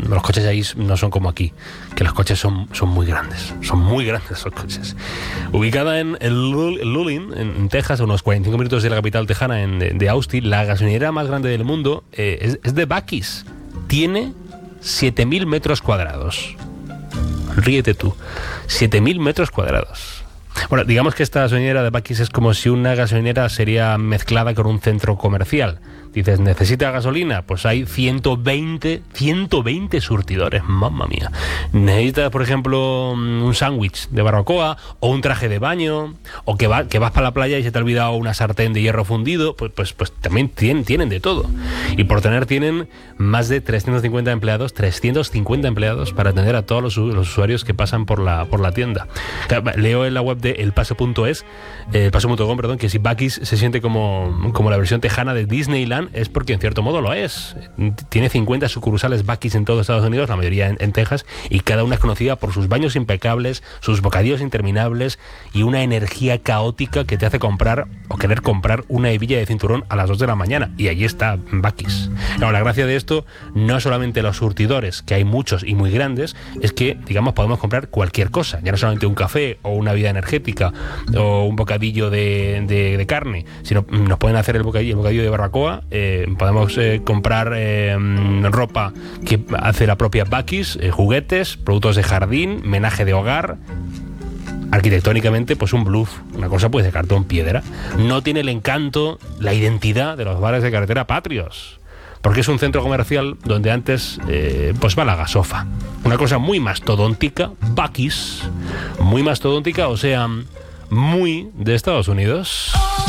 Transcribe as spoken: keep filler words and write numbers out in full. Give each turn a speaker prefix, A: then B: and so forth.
A: los coches ahí no son como aquí, que los coches son, son muy grandes, son muy grandes esos coches. Ubicada en el Luling, en Texas, a unos cuarenta y cinco minutos de la capital tejana, en, de, de Austin, la gasolinera más grande del mundo eh, es, es de Buc-ee's. Tiene siete mil metros cuadrados. Ríete tú, siete mil metros cuadrados. Bueno, digamos que esta gasolinera de Buc-ee's es como si una gasolinera sería mezclada con un centro comercial. Dices, ¿necesita gasolina? Pues hay ciento veinte surtidores, mamma mía. Necesitas, por ejemplo, un sándwich de barbacoa o un traje de baño, o que, va, que vas para la playa y se te ha olvidado una sartén de hierro fundido, pues, pues, pues también tienen, tienen de todo. Y por tener tienen más de trescientos cincuenta empleados, trescientos cincuenta empleados para atender a todos los, los usuarios que pasan por la, por la tienda. Leo en la web de elpaso punto es, eh, elpaso punto com, perdón, que si Buc-ee's se siente como, como la versión tejana de Disneyland, es porque en cierto modo lo es. Tiene cincuenta sucursales Buc-ee's en todo Estados Unidos, la mayoría en, en Texas, y cada una es conocida por sus baños impecables, sus bocadillos interminables y una energía caótica que te hace comprar o querer comprar una hebilla de cinturón a las dos de la mañana. Y allí está Buc-ee's. Claro, la gracia de esto no es solamente los surtidores, que hay muchos y muy grandes, es que, digamos, podemos comprar cualquier cosa, ya no solamente un café o una bebida energética o un bocadillo de, de, de carne, sino nos pueden hacer el bocadillo, el bocadillo de barbacoa. Eh, podemos eh, comprar eh, ropa que hace la propia Buc-ee's, eh, juguetes, productos de jardín, menaje de hogar. Arquitectónicamente, pues un bluff, una cosa pues de cartón piedra. No tiene el encanto, la identidad de los bares de carretera patrios, porque es un centro comercial donde antes eh, pues va la gasofa. Una cosa muy mastodóntica, Buc-ee's, muy mastodóntica, o sea, muy de Estados Unidos.